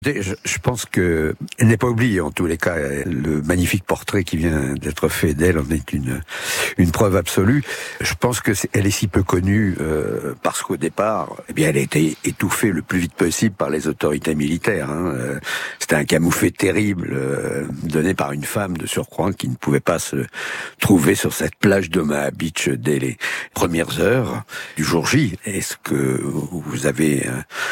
Je pense que elle n'est pas oubliée en tous les cas. Le magnifique portrait qui vient d'être fait d'elle en est une preuve absolue. Je pense que elle est si peu connue parce qu'au départ, elle a été étouffée le plus vite possible par les autorités militaires. C'était un camouflet terrible donné par une femme de surcroît qui ne pouvait pas se trouver sur cette plage d'Omaha Beach dès les premières heures du jour J. Est-ce que vous avez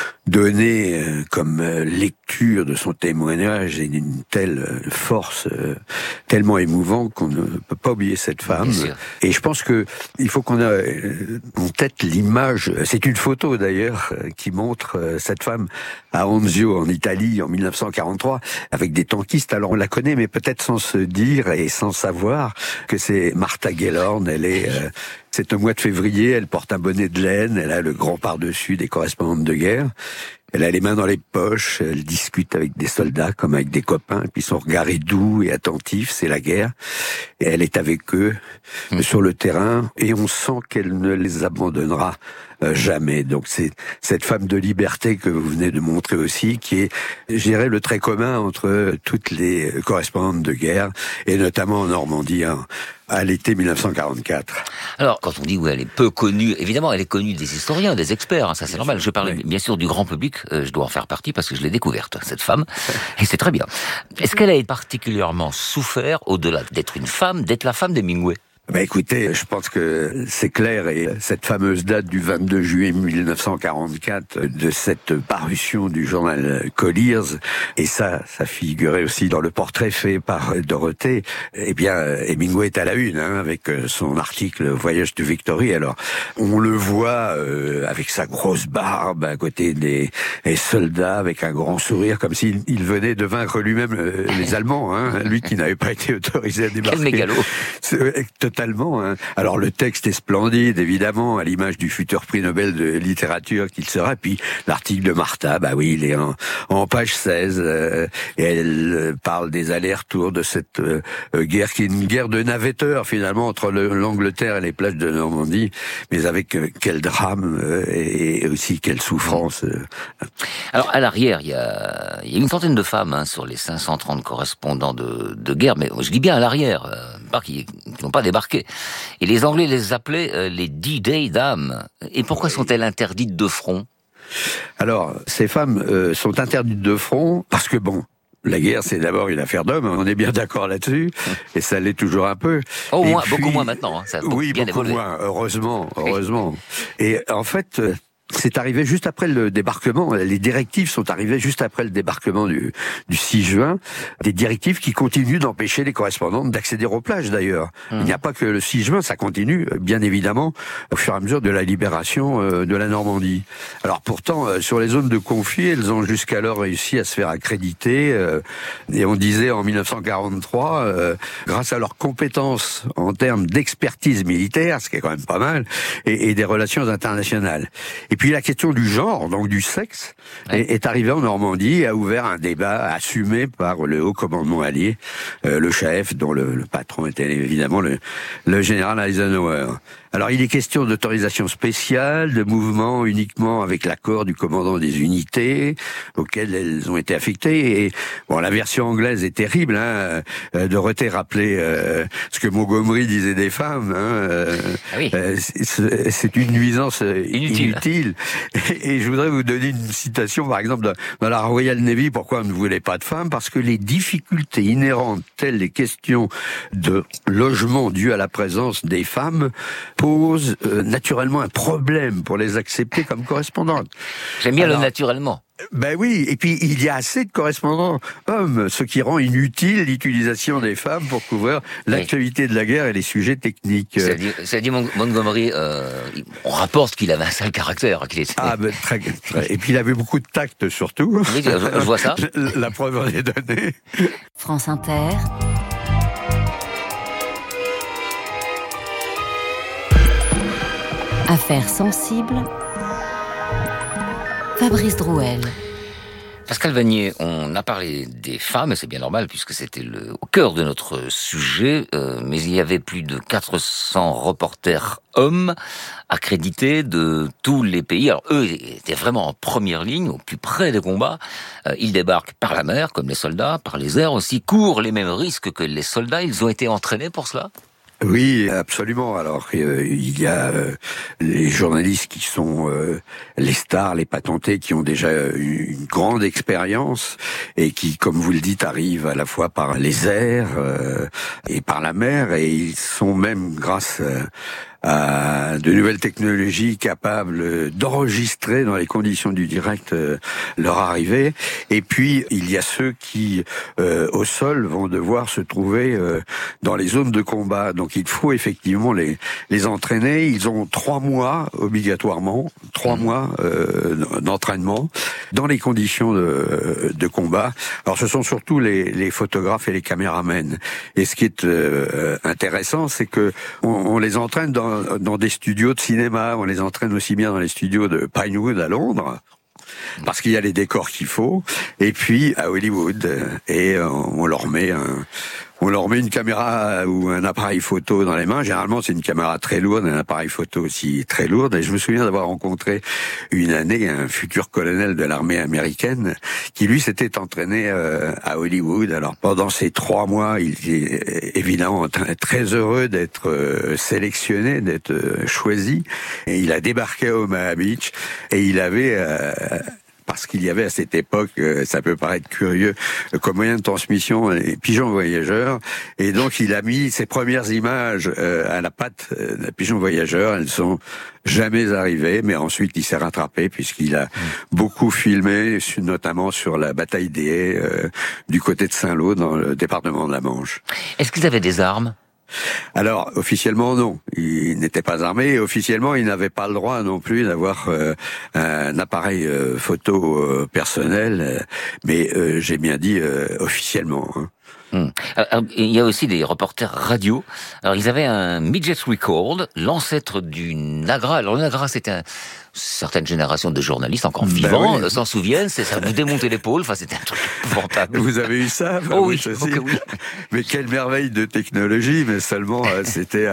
donné comme lecture de son témoignage et d'une telle force, tellement émouvant qu'on ne peut pas oublier cette femme. Et je pense que il faut qu'on ait en tête l'image. C'est une photo d'ailleurs qui montre cette femme à Anzio en Italie en 1943 avec des tankistes. Alors on la connaît, mais peut-être sans se dire et sans savoir que c'est Martha Gellhorn. C'est au mois de février, elle porte un bonnet de laine, elle a le grand par-dessus des correspondantes de guerre. Elle a les mains dans les poches, elle discute avec des soldats comme avec des copains, et puis son regard est doux et attentif, c'est la guerre. Et elle est avec eux sur le terrain, et on sent qu'elle ne les abandonnera jamais. Donc c'est cette femme de liberté que vous venez de montrer aussi, qui est, je dirais, le trait commun entre toutes les correspondantes de guerre, et notamment en Normandie, à l'été 1944. Alors, quand on dit elle est peu connue, évidemment, elle est connue des historiens, des experts, ça c'est normal. Je parlais bien sûr du grand public, je dois en faire partie parce que je l'ai découverte, cette femme, et c'est très bien. Est-ce qu'elle a particulièrement souffert, au-delà d'être une femme, d'être la femme d'Hemingway ? Écoutez, je pense que c'est clair, et cette fameuse date du 22 juillet 1944 de cette parution du journal Collier's, et ça figurait aussi dans le portrait fait par Dorothée, Hemingway est à la une, avec son article Voyage to Victory. Alors, on le voit avec sa grosse barbe à côté des soldats, avec un grand sourire, comme s'il venait de vaincre lui-même les Allemands, lui qui n'avait pas été autorisé à débarquer. Quel mégalo! Totalement. Alors le texte est splendide, évidemment, à l'image du futur prix Nobel de littérature qu'il sera. Puis l'article de Martha, il est en page 16, et elle parle des allers-retours de cette guerre qui est une guerre de navetteurs finalement entre l'Angleterre et les plages de Normandie, mais avec quel drame et aussi quelle souffrance. Alors à l'arrière, il y a une centaine de femmes sur les 530 correspondants de guerre, mais je dis bien à l'arrière, qui n'ont pas débarqué. Et les Anglais les appelaient les D-Day dames. Et pourquoi sont-elles interdites de front ? Alors, ces femmes sont interdites de front parce que la guerre, c'est d'abord une affaire d'hommes, on est bien d'accord là-dessus, et ça l'est toujours un peu. Beaucoup moins maintenant. Ça a beaucoup évolué. Moins, heureusement. Et en fait, c'est arrivé juste après le débarquement. Les directives sont arrivées juste après le débarquement du 6 juin. Des directives qui continuent d'empêcher les correspondantes d'accéder aux plages, d'ailleurs. Il n'y a pas que le 6 juin, ça continue, bien évidemment, au fur et à mesure de la libération de la Normandie. Alors pourtant, sur les zones de conflit, elles ont jusqu'alors réussi à se faire accréditer. Et on disait en 1943, grâce à leurs compétences en termes d'expertise militaire, ce qui est quand même pas mal, et des relations internationales. Et puis la question du genre, donc du sexe, est arrivée en Normandie et a ouvert un débat assumé par le haut commandement allié, le chef, dont le patron était évidemment le général Eisenhower. Alors il est question d'autorisation spéciale, de mouvement uniquement avec l'accord du commandant des unités auxquelles elles ont été affectées. Et la version anglaise est terrible. Dorothée rappelait ce que Montgomery disait des femmes. C'est une nuisance inutile. Et je voudrais vous donner une citation, par exemple, dans la Royal Navy. Pourquoi on ne voulait pas de femmes ? Parce que les difficultés inhérentes, telles les questions de logement dues à la présence des femmes, pose naturellement un problème pour les accepter comme correspondantes. J'aime bien le naturellement. Oui, et puis il y a assez de correspondants hommes, ce qui rend inutile l'utilisation des femmes pour couvrir l'actualité de la guerre et les sujets techniques. Ça dit Montgomery, on rapporte qu'il avait un sale caractère. Très. Et puis il avait beaucoup de tact surtout. Oui, je vois ça. La preuve en est donnée. France Inter. Affaires sensibles. Fabrice Drouel. Pascal Vanier, on a parlé des femmes, et c'est bien normal puisque c'était au cœur de notre sujet, mais il y avait plus de 400 reporters hommes accrédités de tous les pays. Alors eux étaient vraiment en première ligne, au plus près des combats. Ils débarquent par la mer, comme les soldats, par les airs aussi, courent les mêmes risques que les soldats. Ils ont été entraînés pour cela ? Oui, absolument. Alors, il y a les journalistes qui sont les stars, les patentés, qui ont déjà une grande expérience et qui, comme vous le dites, arrivent à la fois par les airs et par la mer. Et ils sont même, grâce à de nouvelles technologies capables d'enregistrer dans les conditions du direct leur arrivée. Et puis, il y a ceux qui, au sol, vont devoir se trouver dans les zones de combat. Donc, il faut effectivement les entraîner. Ils ont 3 mois, obligatoirement, 3 mois d'entraînement dans les conditions de combat. Alors, ce sont surtout les photographes et les caméramens. Et ce qui est intéressant, c'est que on les entraîne dans des studios de cinéma, on les entraîne aussi bien dans les studios de Pinewood à Londres, parce qu'il y a les décors qu'il faut, et puis à Hollywood, et on leur met une caméra ou un appareil photo dans les mains. Généralement, c'est une caméra très lourde, un appareil photo aussi très lourd. Et je me souviens d'avoir rencontré une année un futur colonel de l'armée américaine qui, lui, s'était entraîné à Hollywood. Alors, pendant ces 3 mois, il était évidemment très heureux d'être sélectionné, d'être choisi. Et il a débarqué à Omaha Beach et il avait... parce qu'il y avait à cette époque, ça peut paraître curieux, comme moyen de transmission, les pigeons voyageurs. Et donc, il a mis ses premières images à la patte d'un pigeon voyageur. Elles sont jamais arrivées, mais ensuite, il s'est rattrapé puisqu'il a beaucoup filmé, notamment sur la bataille des Haies du côté de Saint-Lô, dans le département de la Manche. Est-ce qu'ils avaient des armes ? Alors, officiellement, non. Il n'était pas armé. Et officiellement, il n'avait pas le droit non plus d'avoir un appareil photo personnel. Mais j'ai bien dit officiellement. Alors, il y a aussi des reporters radio. Alors, ils avaient un Midget Record, l'ancêtre du Nagra. Alors, le Nagra, c'était certaines générations de journalistes encore vivants s'en souviennent, ça vous démontait l'épaule, enfin c'était un truc épouvantable. Vous avez eu ça? Oh oui, oui. Mais quelle merveille de technologie, mais seulement c'était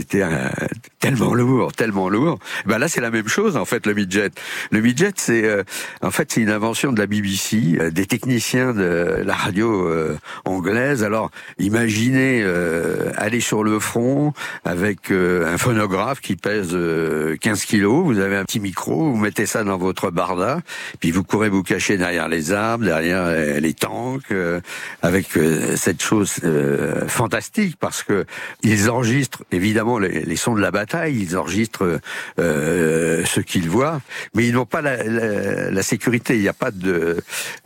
tellement lourd. Ben là c'est la même chose en fait, le midget. Le midget c'est en fait c'est une invention de la BBC, des techniciens de la radio anglaise. Alors imaginez aller sur le front avec un phonographe qui pèse 15 kilos, vous avez un petit micro, vous mettez ça dans votre barda, puis vous courez vous cacher derrière les arbres, derrière les tanks, avec cette chose fantastique, parce que ils enregistrent évidemment les sons de la bataille, ils enregistrent ce qu'ils voient, mais ils n'ont pas la sécurité. Il n'y a pas de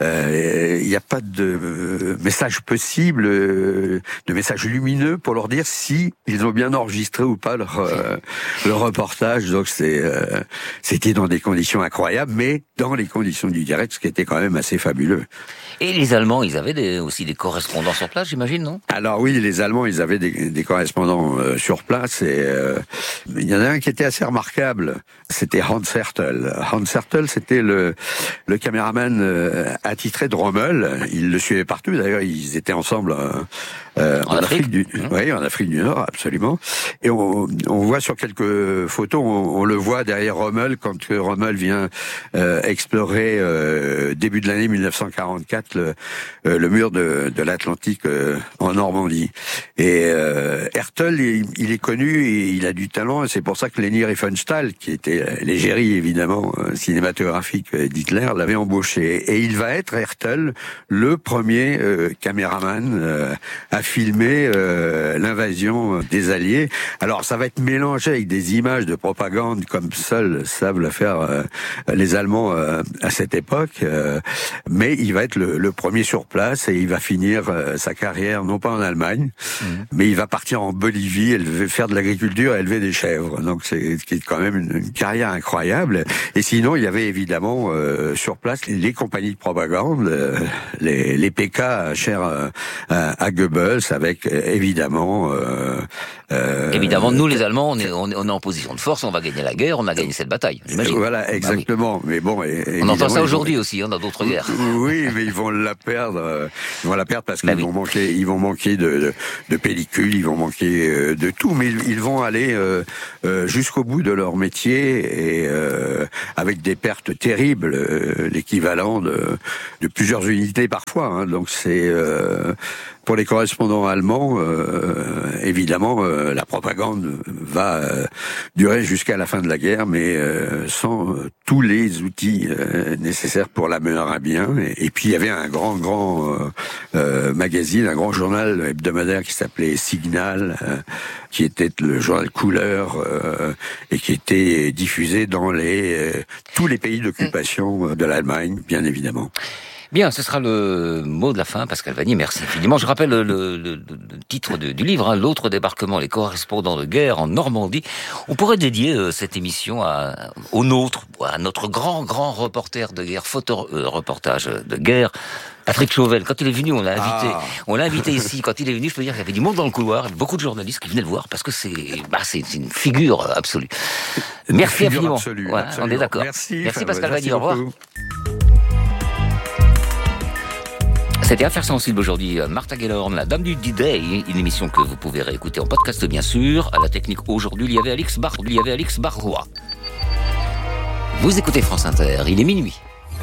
message possible, de message lumineux pour leur dire si ils ont bien enregistré ou pas leur reportage. Donc c'était dans des conditions incroyables, mais dans les conditions du direct, ce qui était quand même assez fabuleux. Et les Allemands, ils avaient aussi des correspondants sur place, j'imagine, non? Alors oui, les Allemands, ils avaient des correspondants sur place, et il y en a un qui était assez remarquable, c'était Hans Hertel. Hans Hertel, c'était le caméraman attitré de Rommel. Il le suivait partout, d'ailleurs, ils étaient ensemble en Afrique du Nord, absolument. Et on voit sur quelques photos, on le voit derrière Rommel, quand Rommel vient explorer début de l'année 1944 le mur de l'Atlantique en Normandie. Et Hertel, il est connu et il a du talent, et c'est pour ça que Leni Riefenstahl, qui était l'égérie évidemment cinématographique d'Hitler, l'avait embauché. Et il va être, Hertel, le premier caméraman à filmer l'invasion des Alliés. Alors ça va être mélangé avec des images de propagande comme seuls savent le faire les Allemands à cette époque, mais il va être le premier sur place, et il va finir sa carrière non pas en Allemagne, mais il va partir en Bolivie, faire de l'agriculture et élever des chèvres. Donc c'est quand même une carrière incroyable. Et sinon il y avait évidemment sur place les compagnies de propagande, les PK chers à Goebbels, avec évidemment... Évidemment, nous les Allemands, on est en position de force, on va gagner la guerre, on a gagné cette bataille, j'imagine. Voilà, exactement. Oui. Mais bon, on entend ça aujourd'hui aussi, dans d'autres guerres. Oui, mais ils vont la perdre. Ils vont la perdre parce qu'ils vont manquer de pellicules, ils vont manquer de tout, mais ils vont aller jusqu'au bout de leur métier et avec des pertes terribles, l'équivalent de plusieurs unités parfois. Hein. Donc c'est pour les correspondants allemands, évidemment, la propagande va durer jusqu'à la fin de la guerre, mais sans tous les outils nécessaires pour la mener à bien. Et puis il y avait un grand magazine, un grand journal hebdomadaire qui s'appelait Signal, qui était le journal couleur et qui était diffusé dans tous les pays d'occupation de l'Allemagne, bien évidemment. Bien, ce sera le mot de la fin, Pascal Vannier, merci infiniment. Je rappelle le titre du livre, L'autre débarquement, les correspondants de guerre en Normandie. On pourrait dédier cette émission au nôtre, à notre grand reporter de guerre, reportage de guerre, Patrick Chauvel. Quand il est venu, on l'a invité ici. Quand il est venu, je peux dire qu'il y avait du monde dans le couloir, il y avait beaucoup de journalistes qui venaient le voir, parce que c'est une figure absolue. Merci infiniment. Voilà, on est d'accord. Merci Pascal Vannier, au revoir. C'était Affaires sensibles aujourd'hui. Martha Gellhorn, la dame du D-Day, une émission que vous pouvez réécouter en podcast bien sûr. À la technique aujourd'hui, il y avait Alix Barrois. Vous écoutez France Inter, il est minuit.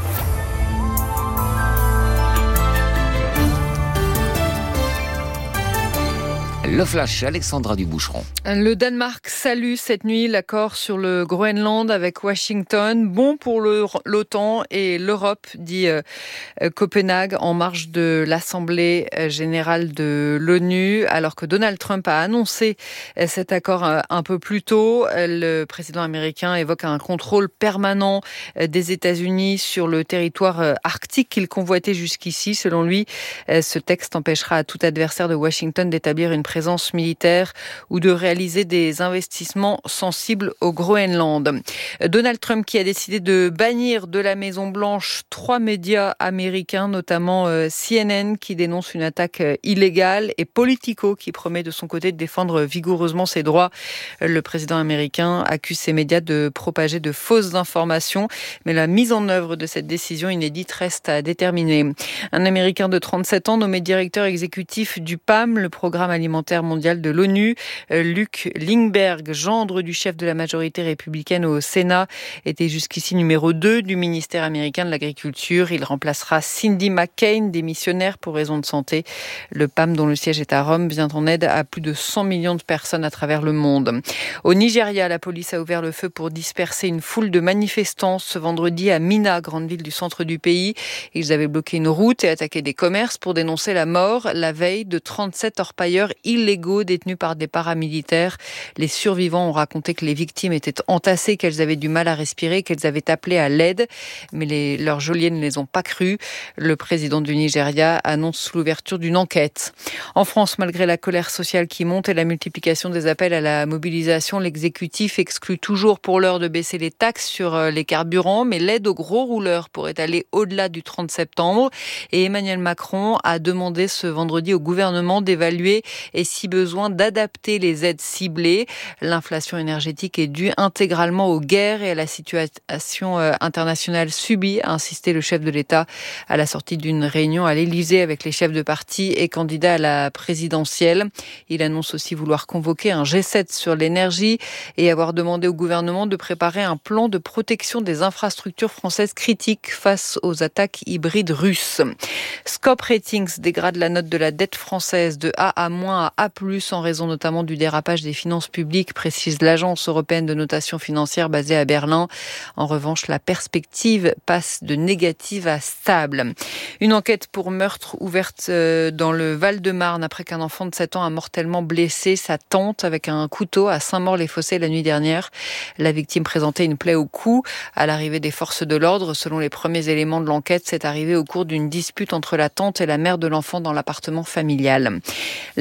Le flash, Alexandra Duboucheron. Le Danemark salue cette nuit l'accord sur le Groenland avec Washington. Bon pour l'OTAN et l'Europe, dit Copenhague en marge de l'Assemblée générale de l'ONU. Alors que Donald Trump a annoncé cet accord un peu plus tôt, le président américain évoque un contrôle permanent des États-Unis sur le territoire arctique qu'il convoitait jusqu'ici. Selon lui, ce texte empêchera à tout adversaire de Washington d'établir une présence militaire ou de réaliser des investissements sensibles au Groenland. Donald Trump qui a décidé de bannir de la Maison-Blanche 3 médias américains, notamment CNN qui dénonce une attaque illégale et Politico qui promet de son côté de défendre vigoureusement ses droits. Le président américain accuse ces médias de propager de fausses informations, mais la mise en œuvre de cette décision inédite reste à déterminer. Un Américain de 37 ans nommé directeur exécutif du PAM, le programme alimentaire mondial de l'ONU. Luc Lingberg, gendre du chef de la majorité républicaine au Sénat, était jusqu'ici numéro 2 du ministère américain de l'Agriculture. Il remplacera Cindy McCain, démissionnaire pour raison de santé. Le PAM, dont le siège est à Rome, vient en aide à plus de 100 millions de personnes à travers le monde. Au Nigeria, la police a ouvert le feu pour disperser une foule de manifestants ce vendredi à Minna, grande ville du centre du pays. Ils avaient bloqué une route et attaqué des commerces pour dénoncer la mort la veille de 37 orpailleurs illégaux détenus par des paramilitaires. Les survivants ont raconté que les victimes étaient entassées, qu'elles avaient du mal à respirer, qu'elles avaient appelé à l'aide, mais leurs geôliers ne les ont pas crues. Le président du Nigeria annonce l'ouverture d'une enquête. En France, malgré la colère sociale qui monte et la multiplication des appels à la mobilisation, l'exécutif exclut toujours pour l'heure de baisser les taxes sur les carburants, mais l'aide aux gros rouleurs pourrait aller au-delà du 30 septembre. Et Emmanuel Macron a demandé ce vendredi au gouvernement d'évaluer et si besoin d'adapter les aides ciblées. L'inflation énergétique est due intégralement aux guerres et à la situation internationale subie, a insisté le chef de l'État à la sortie d'une réunion à l'Élysée avec les chefs de parti et candidats à la présidentielle. Il annonce aussi vouloir convoquer un G7 sur l'énergie et avoir demandé au gouvernement de préparer un plan de protection des infrastructures françaises critiques face aux attaques hybrides russes. Scope Ratings dégrade la note de la dette française de A à A+, en raison notamment du dérapage des finances publiques, précise l'agence européenne de notation financière basée à Berlin. En revanche, la perspective passe de négative à stable. Une enquête pour meurtre ouverte dans le Val-de-Marne après qu'un enfant de 7 ans a mortellement blessé sa tante avec un couteau à Saint-Maur-les-Fossés la nuit dernière. La victime présentait une plaie au cou. À l'arrivée des forces de l'ordre, selon les premiers éléments de l'enquête, c'est arrivé au cours d'une dispute entre la tante et la mère de l'enfant dans l'appartement familial. La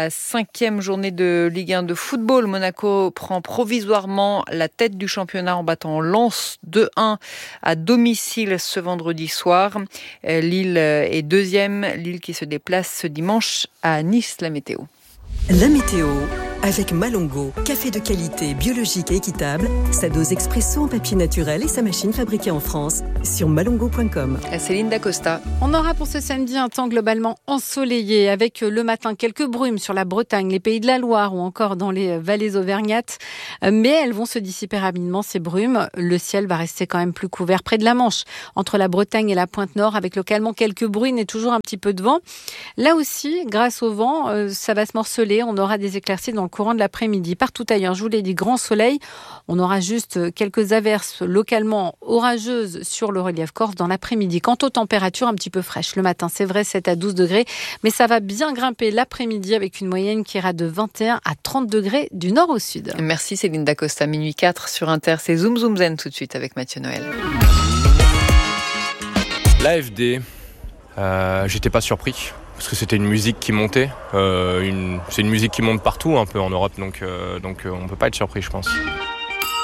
la 5e journée de Ligue 1 de football. Monaco prend provisoirement la tête du championnat en battant Lens 2-1 à domicile ce vendredi soir. Lille est 2e. Lille qui se déplace ce dimanche à Nice. La météo. La météo avec Malongo, café de qualité biologique et équitable, sa dose expresso en papier naturel et sa machine fabriquée en France sur malongo.com. Céline Dacosta. On aura pour ce samedi un temps globalement ensoleillé avec le matin quelques brumes sur la Bretagne, les Pays de la Loire ou encore dans les vallées auvergnates. Mais elles vont se dissiper rapidement ces brumes. Le ciel va rester quand même plus couvert près de la Manche, entre la Bretagne et la pointe nord avec localement quelques bruines et toujours un petit peu de vent. Là aussi, grâce au vent, ça va se morceler. On aura des éclaircies dans le courant de l'après-midi. Partout ailleurs, je vous l'ai dit, grand soleil. On aura juste quelques averses localement orageuses sur le relief corse dans l'après-midi. Quant aux températures, un petit peu fraîches. Le matin, c'est vrai, 7 à 12 degrés. Mais ça va bien grimper l'après-midi avec une moyenne qui ira de 21 à 30 degrés du nord au sud. Merci Céline Dacosta. Minuit 4 sur Inter. C'est Zoom Zoom Zen tout de suite avec Mathieu Noël. L'AFD, j'étais pas surpris. Parce que c'était une musique qui montait, c'est une musique qui monte partout un peu en Europe, donc on peut pas être surpris je pense.